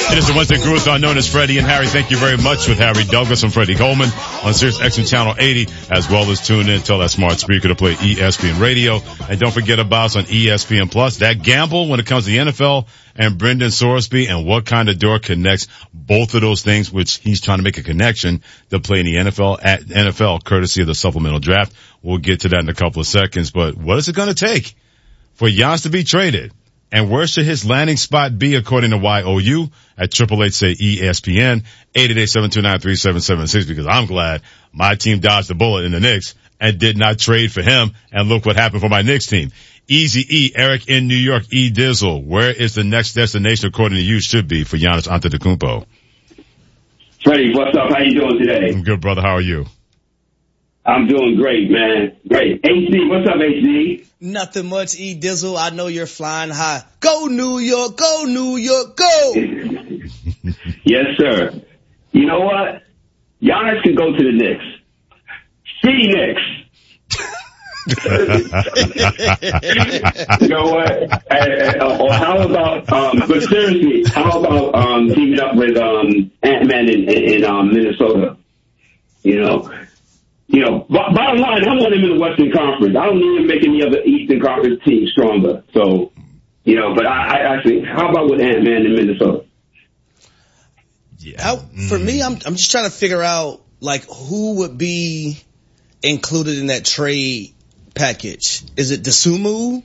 It is the Wednesday Groove, known as Freddie and Harry. Thank you very much with Harry Douglas and Freddie Coleman on Sirius XM Channel 80, as well as tune in, tell that smart speaker to play ESPN Radio. And don't forget about us on ESPN Plus. That gamble when it comes to the NFL and Brendan Sorsby and what kind of door connects both of those things, which he's trying to make a connection to play in the NFL courtesy of the supplemental draft. We'll get to that in a couple of seconds. But what is it going to take for Giannis to be traded? And where should his landing spot be according to YOU at 888-SAY-ESPN, 888-729-3776, because I'm glad my team dodged the bullet in the Knicks and did not trade for him. And look what happened for my Knicks team. Easy E, Eric in New York, E Dizzle. Where is the next destination according to you should be for Giannis Antetokounmpo? Freddie, what's up? How you doing today? I'm good, brother. How are you? I'm doing great, man. Great. HD, what's up, HD? Nothing much, E Dizzle. I know you're flying high. Go New York, go New York, go! Yes, sir. You know what? Giannis can go to the Knicks. See Knicks. You know what? Or how about, but seriously, how about teaming up with Ant-Man in Minnesota? You know, bottom line, I want him in the Western Conference. I don't need him making the other Eastern Conference team stronger. So, but I think, how about with Ant-Man in Minnesota? Yeah. For me, I'm just trying to figure out, like, who would be included in that trade package. Is it Dosunmu?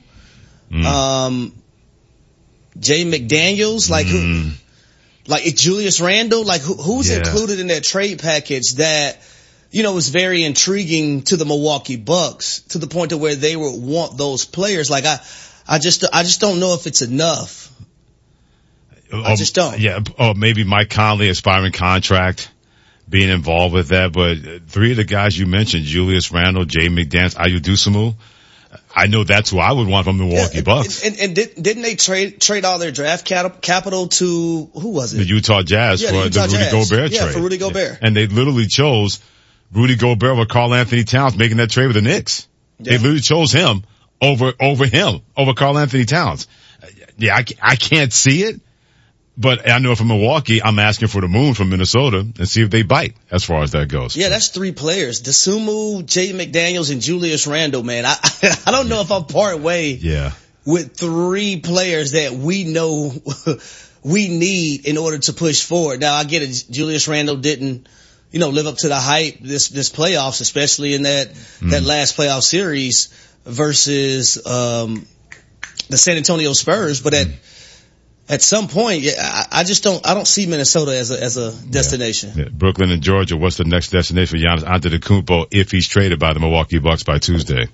Jay McDaniels? Like, who? Like, Julius Randle? Like, who's included in that trade package that, is very intriguing to the Milwaukee Bucks to the point to where they would want those players. Like, I just don't know if it's enough. I just don't. Yeah. Or maybe Mike Conley, expiring contract, being involved with that. But three of the guys you mentioned, Julius Randle, Jay McDaniels, Ayo Dosunmu, I know that's who I would want from the Milwaukee Bucks. And didn't they trade all their draft capital to, who was it? The Utah Jazz for the Rudy Gobert trade. Yeah, for Rudy Gobert. And they literally chose Rudy Gobert over Karl Anthony Towns making that trade with the Knicks. Yeah. They literally chose him over Karl Anthony Towns. Yeah, I can't see it, but I know from Milwaukee, I'm asking for the moon from Minnesota and see if they bite as far as that goes. Yeah, that's three players. Dosunmu, Jay McDaniels, and Julius Randle, man. I don't know if I'm part way with three players that we know we need in order to push forward. Now, I get it. Julius Randle didn't, live up to the hype this playoffs, especially in that last playoff series versus the San Antonio Spurs. But at some point, I don't see Minnesota as a destination. Yeah. Brooklyn and Georgia, what's the next destination for Giannis Antetokounmpo if he's traded by the Milwaukee Bucks by Tuesday?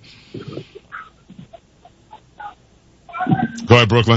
Go ahead, Brooklyn.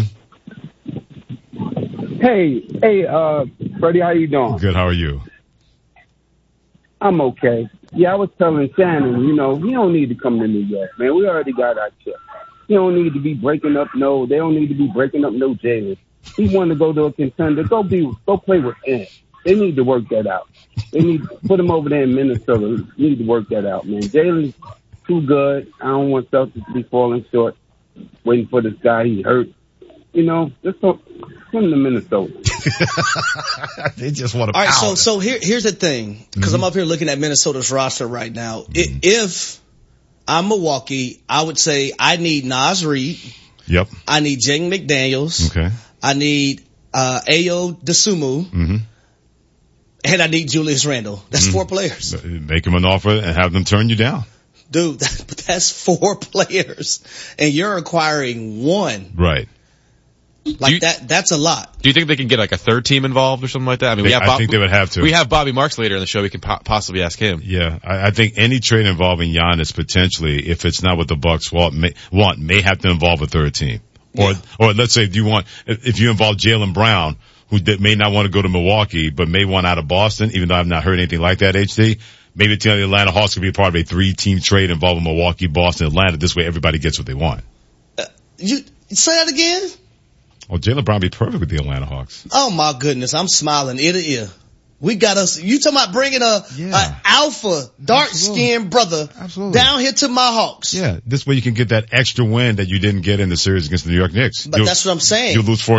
Hey, Freddie, how you doing? Good, how are you? I'm okay. Yeah, I was telling Shannon, he don't need to come to New York, man. We already got our chip. He don't need to be breaking up. No, they don't need to be breaking up no Jalen. He wanted to go to a contender. Go play with Ant. They need to work that out. They need to put him over there in Minnesota. They need to work that out, man. Jalen's too good. I don't want Celtics to be falling short, waiting for this guy. He hurt. Just send him to Minnesota. They just want to. All right, so here's the thing, because I'm up here looking at Minnesota's roster right now. If I'm Milwaukee, I would say I need Naz Reid. Yep. I need Jay McDaniels. Okay. I need Ayo Dosunmu. And I need Julius Randle. That's four players. Make them an offer and have them turn you down. Dude, that's four players. And you're acquiring one. Right. Like that's a lot. Do you think they can get like a third team involved or something like that? I mean, I think they would have to. We have Bobby Marks later in the show. We can possibly ask him. Yeah, I think any trade involving Giannis potentially, if it's not what the Bucks may have to involve a third team. Or let's say if you involve Jaylen Brown, who may not want to go to Milwaukee, but may want out of Boston, even though I've not heard anything like that, HD. Maybe the Atlanta Hawks could be a part of a 3-team trade involving Milwaukee, Boston, Atlanta. This way everybody gets what they want. You say that again? Oh, Jaylen Brown be perfect with the Atlanta Hawks. Oh my goodness, I'm smiling ear to ear. We got us. You talking about bringing a alpha, dark-skinned brother down here to my Hawks? Yeah, this way you can get that extra win that you didn't get in the series against the New York Knicks. But that's what I'm saying. You lose 4